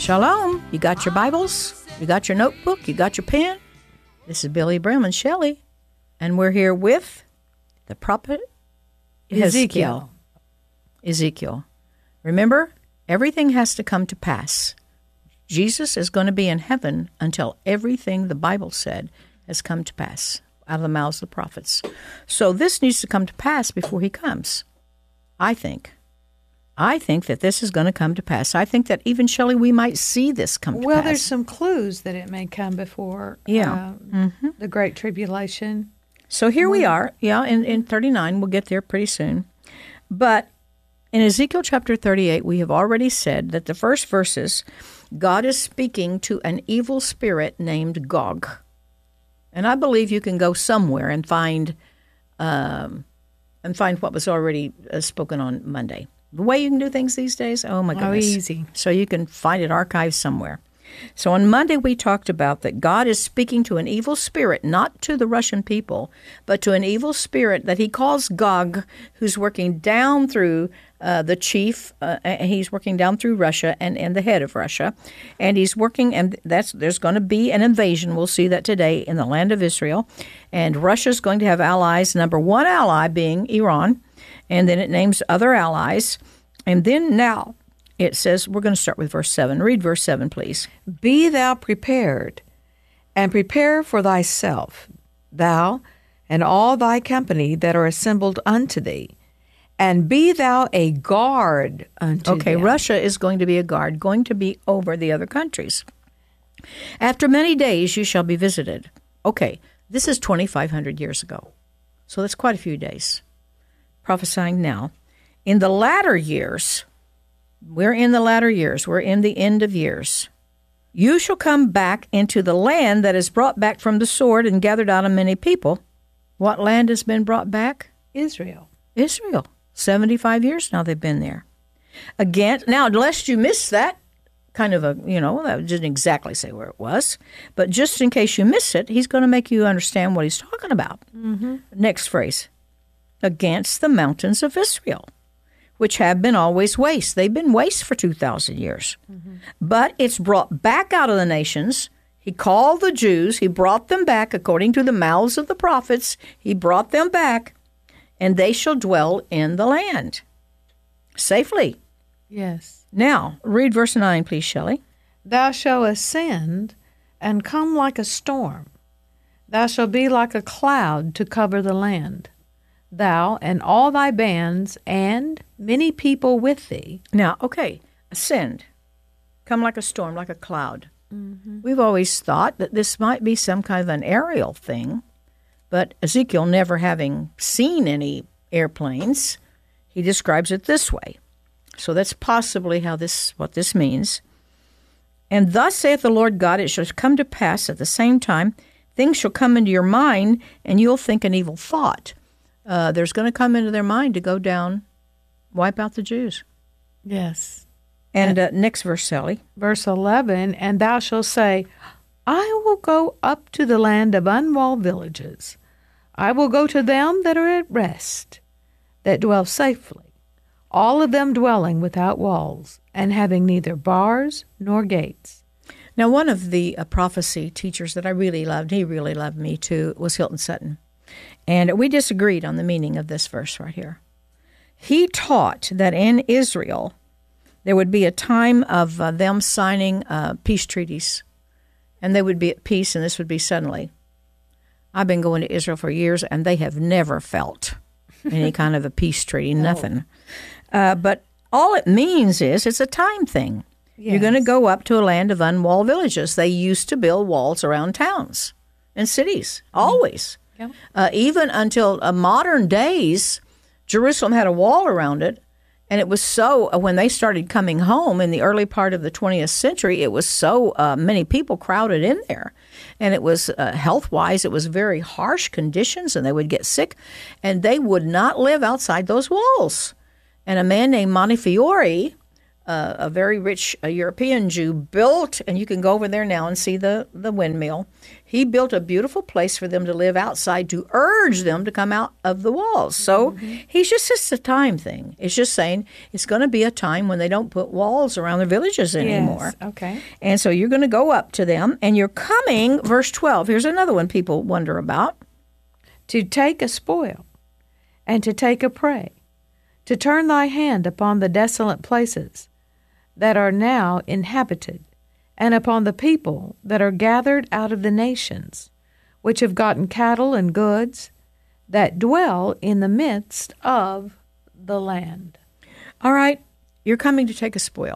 Shalom. You got your Bibles? You got your notebook? You got your pen? This is Billy Brim and Shelley, and we're here with the prophet Ezekiel. Remember, everything has to come to pass. Jesus is going to be in heaven until everything the Bible said has come to pass out of the mouths of the prophets. So this needs to come to pass before he comes, I think. I think that this is going to come to pass. I think that even, Shelley, we might see this come to pass. Well, there's some clues that it may come before the Great Tribulation. So here we are, in 39. We'll get there pretty soon. But in Ezekiel chapter 38, we have already said that the first verses, God is speaking to an evil spirit named Gog. And I believe you can go somewhere and find what was already spoken on Monday. The way you can do things these days, oh my goodness. Oh, easy. So you can find it archived somewhere. So on Monday we talked about that God is speaking to an evil spirit, not to the Russian people, but to an evil spirit that he calls Gog, who's working down through the chief. He's working down through Russia and the head of Russia. And he's working, and there's going to be an invasion. We'll see that today in the land of Israel. And Russia's going to have allies, number one ally being Iran. And then it names other allies. And then now it says, we're going to start with verse 7. Read verse 7, please. Be thou prepared, and prepare for thyself, thou and all thy company that are assembled unto thee, and be thou a guard unto them. Okay, Russia is going to be a guard, going to be over the other countries. After many days you shall be visited. Okay, this is 2,500 years ago. So that's quite a few days. Prophesying now. In the latter years, we're in the latter years, we're in the end of years, you shall come back into the land that is brought back from the sword and gathered out of many people. What land has been brought back? Israel. 75 years now they've been there. Again, now, lest you miss that, kind of that didn't exactly say where it was, but just in case you miss it, he's going to make you understand what he's talking about. Mm-hmm. Next phrase. Against the mountains of Israel, which have been always waste. They've been waste for 2,000 years. Mm-hmm. But it's brought back out of the nations. He called the Jews. He brought them back according to the mouths of the prophets. He brought them back, and they shall dwell in the land safely. Yes. Now, read verse 9, please, Shelley. Thou shalt ascend and come like a storm. Thou shalt be like a cloud to cover the land. Thou and all thy bands and many people with thee. Now, okay, ascend. Come like a storm, like a cloud. Mm-hmm. We've always thought that this might be some kind of an aerial thing, but Ezekiel, never having seen any airplanes, he describes it this way. So that's possibly what this means. And thus saith the Lord God, it shall come to pass at the same time, things shall come into your mind, and you'll think an evil thought. There's going to come into their mind to go down, wipe out the Jews. Yes. And next verse, Sally. Verse 11, and thou shalt say, I will go up to the land of unwalled villages. I will go to them that are at rest, that dwell safely, all of them dwelling without walls, and having neither bars nor gates. Now, one of the prophecy teachers that I really loved, he really loved me too, was Hilton Sutton. And we disagreed on the meaning of this verse right here. He taught that in Israel, there would be a time of them signing peace treaties, and they would be at peace, and this would be suddenly. I've been going to Israel for years, and they have never felt any kind of a peace treaty, nothing. But all it means is it's a time thing. Yes. You're going to go up to a land of unwalled villages. They used to build walls around towns and cities, always. Even until modern days, Jerusalem had a wall around it, and it was so, when they started coming home in the early part of the 20th century, it was so many people crowded in there, and it was, health-wise, it was very harsh conditions, and they would get sick, and they would not live outside those walls. And a man named Montefiore a very rich European Jew, built, and you can go over there now and see the windmill. He built a beautiful place for them to live outside to urge them to come out of the walls. So he's just a time thing. It's just saying it's going to be a time when they don't put walls around their villages anymore. Yes, okay. And so you're going to go up to them, and you're coming, verse 12. Here's another one people wonder about. To take a spoil and to take a prey, to turn thy hand upon the desolate places that are now inhabited, and upon the people that are gathered out of the nations, which have gotten cattle and goods, that dwell in the midst of the land. All right, you're coming to take a spoil.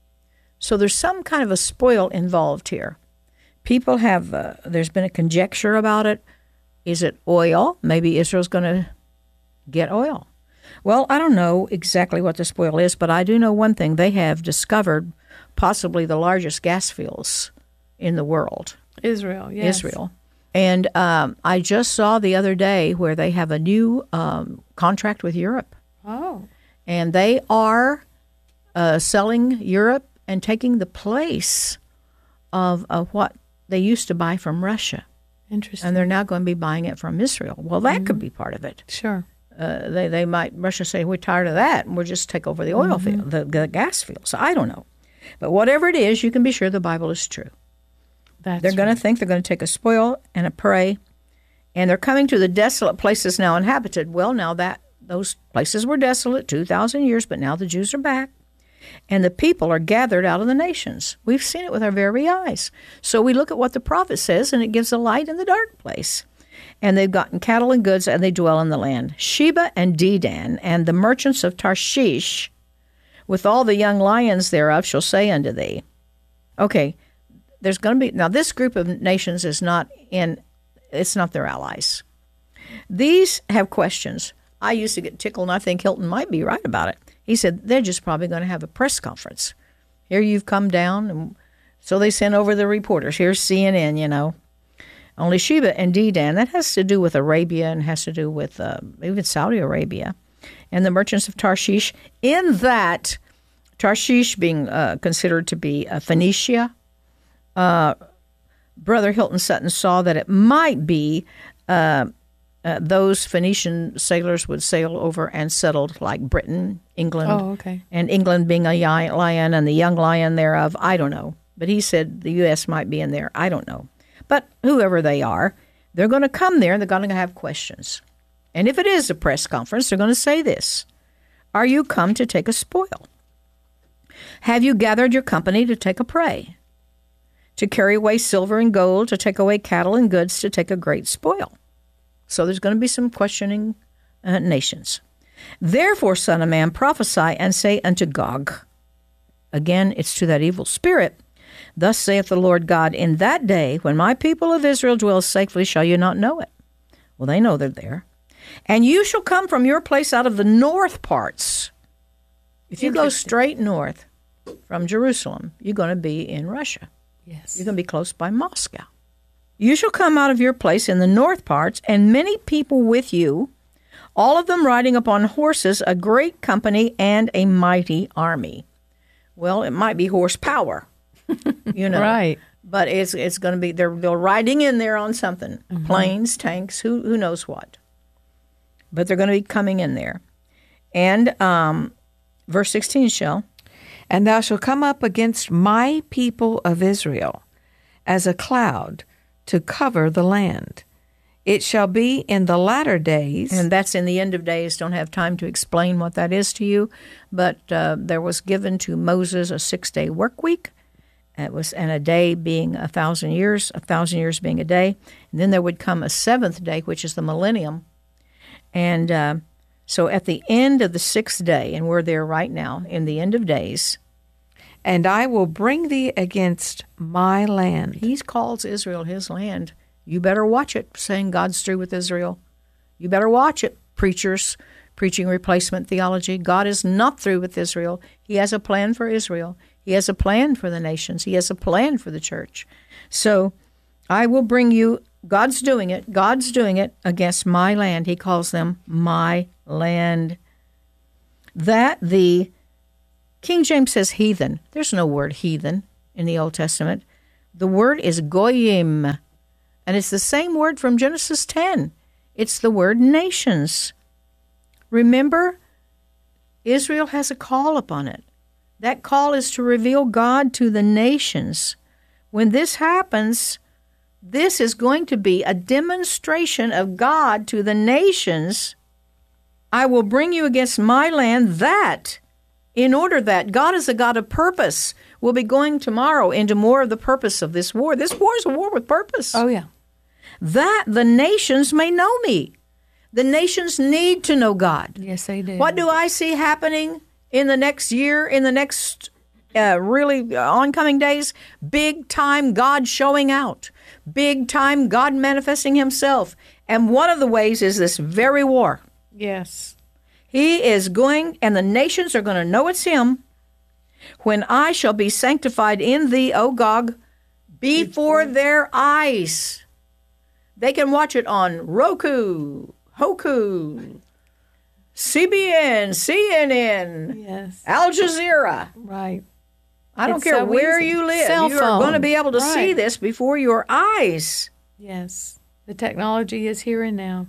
So there's some kind of a spoil involved here. People have, there's been a conjecture about it. Is it oil? Maybe Israel's going to get oil. Well, I don't know exactly what the spoil is, but I do know one thing. They have discovered possibly the largest gas fields in the world. Israel, yes. Israel. And I just saw the other day where they have a new contract with Europe. Oh. And they are selling Europe and taking the place of what they used to buy from Russia. Interesting. And they're now going to be buying it from Israel. Well, that could be part of it. Sure. They might, Russia say, we're tired of that, and we'll just take over the oil field, the gas field. So I don't know. But whatever it is, you can be sure the Bible is true. They're going to think they're going to take a spoil and a prey, and they're coming to the desolate places now inhabited. Well, now those places were desolate 2,000 years, but now the Jews are back, and the people are gathered out of the nations. We've seen it with our very eyes. So we look at what the prophet says, and it gives a light in the dark place. And they've gotten cattle and goods, and they dwell in the land. Sheba and Dedan, and the merchants of Tarshish, with all the young lions thereof, shall say unto thee. Okay, there's going to be, now this group of nations is not it's not their allies. These have questions. I used to get tickled, and I think Hilton might be right about it. He said, they're just probably going to have a press conference. Here you've come down, and so they sent over the reporters. Here's CNN, you know. Only Sheba and Dedan, that has to do with Arabia and has to do with even Saudi Arabia. And the merchants of Tarshish, in that Tarshish being considered to be Phoenicia, Brother Hilton Sutton saw that it might be those Phoenician sailors would sail over and settled like Britain, England. Oh, okay. And England being a lion and the young lion thereof. I don't know. But he said the U.S. might be in there. I don't know. But whoever they are, they're going to come there and they're going to have questions. And if it is a press conference, they're going to say this. Are you come to take a spoil? Have you gathered your company to take a prey? To carry away silver and gold, to take away cattle and goods, to take a great spoil? So there's going to be some questioning nations. Therefore, son of man, prophesy and say unto Gog. Again, it's to that evil spirit. Thus saith the Lord God, in that day, when my people of Israel dwell safely, shall you not know it? Well, they know they're there. And you shall come from your place out of the north parts. If you go straight north from Jerusalem, you're going to be in Russia. Yes. You're going to be close by Moscow. You shall come out of your place in the north parts, and many people with you, all of them riding upon horses, a great company and a mighty army. Well, it might be horsepower. You know, right? But it's going to be they're riding in there on something, planes, tanks, who knows what. But they're going to be coming in there, and verse 16 shall, and thou shalt come up against my people of Israel, as a cloud to cover the land. It shall be in the latter days, and that's in the end of days. Don't have time to explain what that is to you, but there was given to Moses a 6-day work week. It was, and a day being 1,000 years, 1,000 years being a day. And then there would come a 7th day, which is the millennium. And so at the end of the 6th day, and we're there right now, in the end of days. And I will bring thee against my land. He calls Israel his land. You better watch it, saying God's through with Israel. You better watch it, preachers preaching replacement theology. God is not through with Israel. He has a plan for Israel. He has a plan for the nations. He has a plan for the church. So I will bring you, God's doing it against my land. He calls them my land. That the King James says heathen. There's no word heathen in the Old Testament. The word is goyim, and it's the same word from Genesis 10. It's the word nations. Remember, Israel has a call upon it. That call is to reveal God to the nations. When this happens, this is going to be a demonstration of God to the nations. I will bring you against my land that, in order that, God is a God of purpose. We'll be going tomorrow into more of the purpose of this war. This war is a war with purpose. Oh, yeah. That the nations may know me. The nations need to know God. Yes, they do. What do I see happening in the next year, in the next really oncoming days? Big time God showing out. Big time God manifesting himself. And one of the ways is this very war. Yes. He is going, and the nations are going to know it's him. When I shall be sanctified in thee, O Gog, before their eyes. They can watch it on Roku, Hoku, CBN, CNN, Yes. Al Jazeera. Right. I don't It's care so where easy. you live. Cell You are going to phone. be able to see Right. this before your eyes. Yes. The technology is here and now.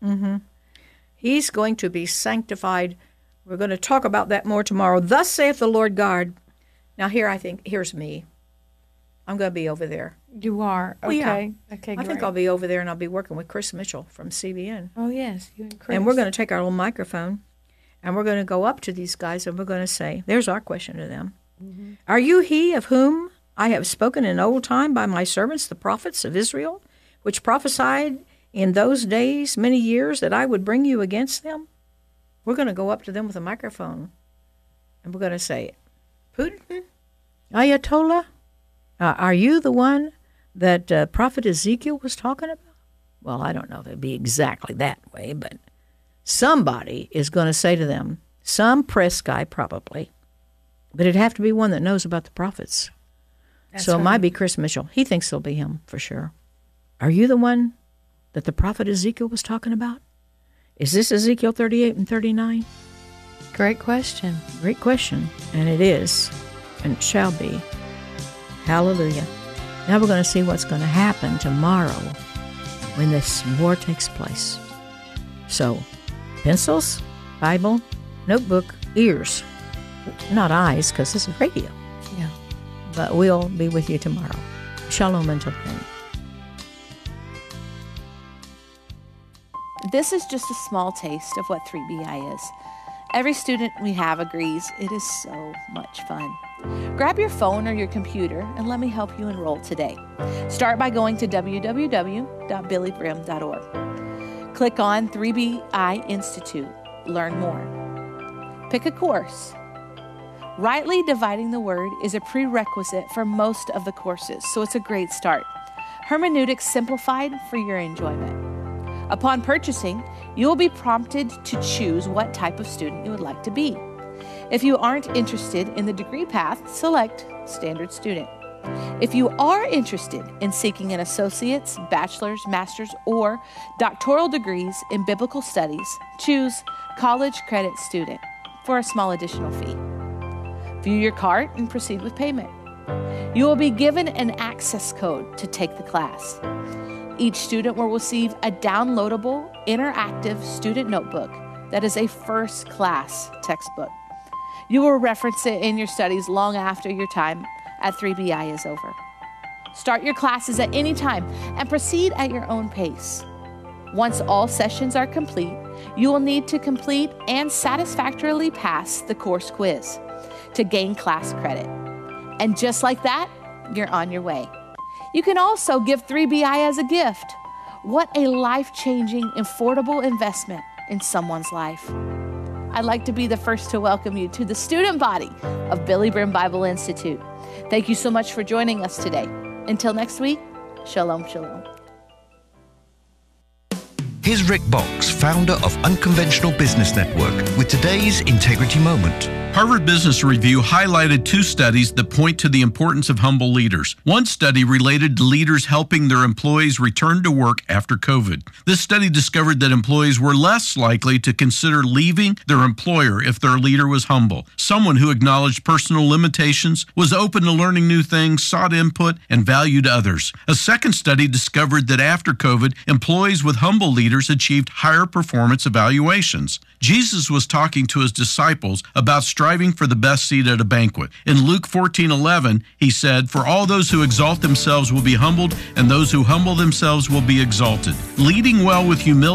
He's going to be sanctified. We're going to talk about that more tomorrow. Thus saith the Lord God. Now here, I think, here's me. I'm going to be over there. You are. Well, yeah. Okay. Okay, I great. think I'll be over there, and I'll be working with Chris Mitchell from CBN. Oh, yes. You and Chris. And we're going to take our little microphone, and we're going to go up to these guys, and we're going to say, there's our question to them. Are you he of whom I have spoken in old time by my servants, the prophets of Israel, which prophesied in those days many years that I would bring you against them? We're going to go up to them with a microphone, and we're going to say, Putin, Ayatollah, are you the one that Prophet Ezekiel was talking about? Well, I don't know if it'd be exactly that way, but somebody is going to say to them, some press guy probably, but it'd have to be one that knows about the prophets. That's So it right. might be Chris Mitchell. He thinks it'll be him for sure. Are you the one that the prophet Ezekiel was talking about? Is this Ezekiel 38 and 39? Great question. Great question. And it is, and it shall be. Hallelujah. Now we're going to see what's going to happen tomorrow when this war takes place. So, pencils, Bible, notebook, ears. Not eyes, because this is radio. Yeah. But we'll be with you tomorrow. Shalom until then. This is just a small taste of what 3BI is. Every student we have agrees it is so much fun. Grab your phone or your computer and let me help you enroll today. Start by going to www.billybrim.org. Click on 3BI Institute. Learn more. Pick a course. Rightly dividing the word is a prerequisite for most of the courses, so it's a great start. Hermeneutics simplified for your enjoyment. Upon purchasing, you will be prompted to choose what type of student you would like to be. If you aren't interested in the degree path, select Standard Student. If you are interested in seeking an associate's, bachelor's, master's, or doctoral degrees in biblical studies, choose College Credit Student for a small additional fee. View your cart and proceed with payment. You will be given an access code to take the class. Each student will receive a downloadable, interactive student notebook that is a first-class textbook. You will reference it in your studies long after your time at 3BI is over. Start your classes at any time and proceed at your own pace. Once all sessions are complete, you will need to complete and satisfactorily pass the course quiz to gain class credit. And just like that, you're on your way. You can also give 3BI as a gift. What a life-changing, affordable investment in someone's life. I'd like to be the first to welcome you to the student body of Billy Brim Bible Institute. Thank you so much for joining us today. Until next week, shalom, shalom. Here's Rick Box, founder of Unconventional Business Network, with today's Integrity Moment. Harvard Business Review highlighted 2 studies that point to the importance of humble leaders. One study related to leaders helping their employees return to work after COVID. This study discovered that employees were less likely to consider leaving their employer if their leader was humble, someone who acknowledged personal limitations, was open to learning new things, sought input, and valued others. A second study discovered that after COVID, employees with humble leaders achieved higher performance evaluations. Jesus was talking to his disciples about striving for the best seat at a banquet. In Luke 14:11, he said, "For all those who exalt themselves will be humbled, and those who humble themselves will be exalted." Leading well with humility